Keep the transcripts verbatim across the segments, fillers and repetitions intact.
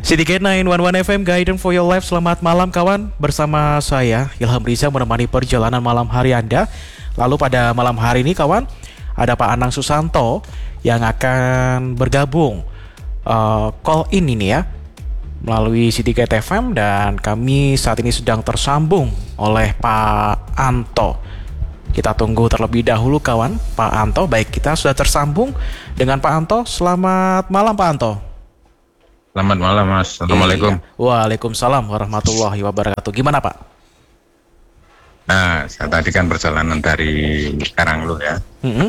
City sembilan satu satu F M Guidance for Your Life. Selamat malam kawan. Bersama saya Ilham Riza menemani perjalanan malam hari Anda. Lalu pada malam hari ini kawan, ada Pak Anang Susanto yang akan bergabung uh, call in ini ya melalui City F M, dan kami saat ini sedang tersambung oleh Pak Anto. Kita tunggu terlebih dahulu kawan, Pak Anto. Baik, kita sudah tersambung dengan Pak Anto. Selamat malam Pak Anto. Selamat malam Mas. Assalamualaikum. Iya. Waalaikumsalam warahmatullahi wabarakatuh. Gimana Pak? Nah, saya tadi kan perjalanan dari Karanglo ya. Mm-hmm.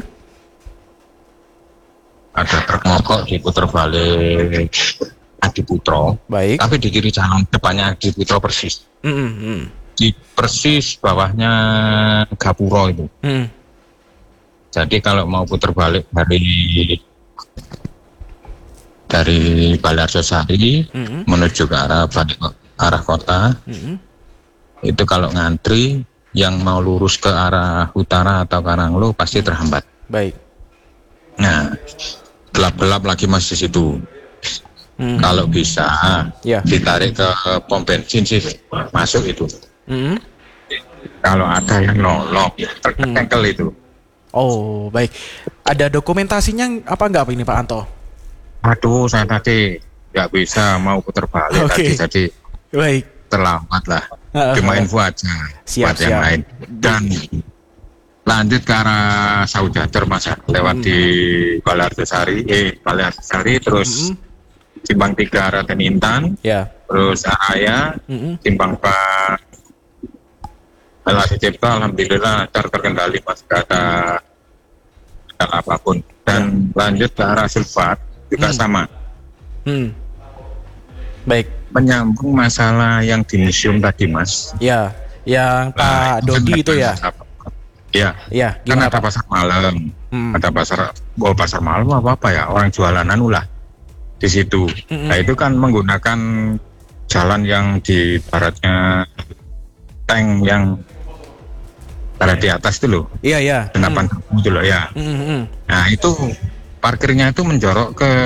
Ada truk mogok diputar balik Adi Putro. Baik. Tapi di kiri jalan depannya Adi Putro persis. Mm-hmm. Di persis bawahnya Gapuro itu. Mm. Jadi kalau mau putar balik dari dari Balarsosari mm-hmm. menuju ke arah balik arah kota, mm-hmm. itu kalau ngantri yang mau lurus ke arah utara atau Karanglo pasti terhambat. Baik. Nah, gelap-gelap lagi Mas di situ. Mm-hmm. Kalau bisa yeah. ditarik ke pom bensin sih masuk itu. Mm-hmm. Kalau ada yang nolok terkekel mm. itu. Oh baik. Ada dokumentasinya apa enggak ini Pak Anto? Aduh, saya tadi nggak bisa mau putar balik okay. tadi, jadi baik. Terlambat lah. Cuma info aja siap, buat yang siap. lain. Dan lanjut ke arah Saujajar Mas, lewat mm. di Balarsosari, eh Balarsosari terus mm-hmm. Simpang tiga arah Tenintan, yeah. terus Araya, mm-hmm. Simpang Pak Alasi Cipta, alhamdulillah lancar terkendali Mas, gak ada hal apapun. Dan yeah. lanjut ke arah Sulfat juga hmm. sama. Hmm. Baik. Menyambung masalah yang di museum tadi Mas. Ya, yang nah, Pak Dodi itu ya. Ya. Ya. Kan ada pasar malam, hmm. ada pasar, oh pasar malam apa apa ya, orang jualanan ulah di situ. Hmm. Nah itu kan menggunakan jalan yang di baratnya tank yang ada di atas itu loh. Iya iya. Senapan hmm. itu loh ya. Hmm. Nah itu parkirnya itu menjorok ke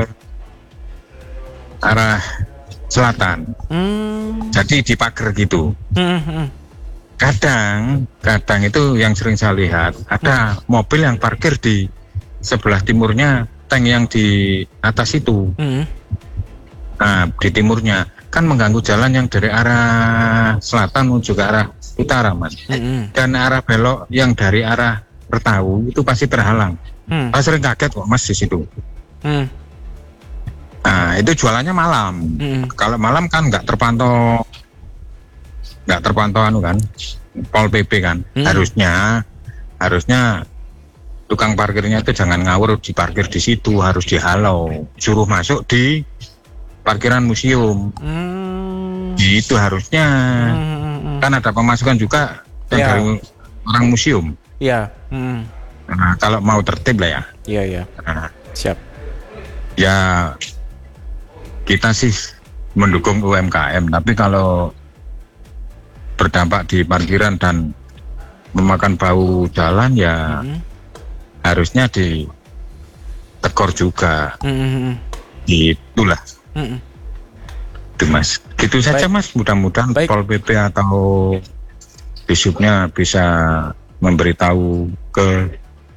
arah selatan, hmm. jadi dipagar gitu. Hmm. Kadang, kadang itu yang sering saya lihat ada hmm. mobil yang parkir di sebelah timurnya tank yang di atas itu. Hmm. Nah, di timurnya kan mengganggu jalan yang dari arah selatan menuju ke arah utara, Mas. Hmm. Dan arah belok yang dari arah Pertau itu pasti terhalang. Hmm. Saya sering kaget kok Mas di situ. Hmm. Nah itu jualannya malam. Hmm. Kalau malam kan nggak terpantau, nggak terpantau anu kan, Pol P P kan. Hmm. Harusnya, harusnya tukang parkirnya itu jangan ngawur di parkir di situ, harus dihalau, suruh masuk di parkiran museum. Hmm. Gitu harusnya. Hmm. Kan ada pemasukan juga yang yeah. dari orang museum. Iya. Hmm. Nah, kalau mau tertib lah ya. Iya iya. Nah, siap. Ya kita sih mendukung U M K M, tapi kalau berdampak di parkiran dan memakan bau jalan ya mm-hmm. harusnya ditegur juga. Mm-hmm. Itulah. Mm-hmm. Itu Mas. Gitu saja Mas. Mudah-mudahan Baik. Pol P P atau Bisupnya bisa memberitahu ke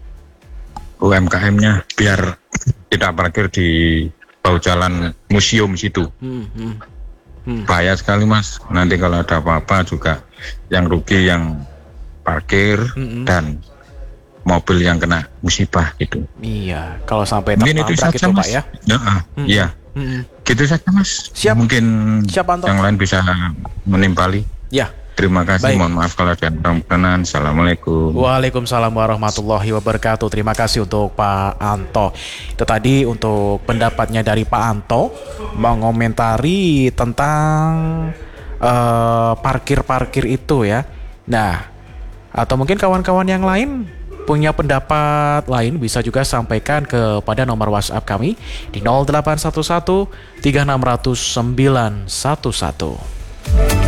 U M K M-nya biar tidak parkir di bawah jalan museum situ. Hmm, hmm, hmm. Bahaya sekali Mas. Nanti kalau ada apa-apa juga yang rugi yang parkir hmm. dan mobil yang kena musibah gitu. Iya. Kalau sampai mungkin itu saja itu, Mas. Pak ya. Ya, hmm. Iya. Hmm. Gitu saja Mas. Siap. Mungkin Siap, yang lain bisa menimpali. Ya. Terima kasih, Baik. mohon maaf kalau ada yang berkenan. Assalamualaikum. Waalaikumsalam warahmatullahi wabarakatuh. Terima kasih untuk Pak Anto. Itu tadi untuk pendapatnya dari Pak Anto mengomentari tentang uh, parkir-parkir itu ya. Nah, atau mungkin kawan-kawan yang lain punya pendapat lain bisa juga sampaikan kepada nomor WhatsApp kami di nol delapan satu satu tiga enam nol nol sembilan satu satu.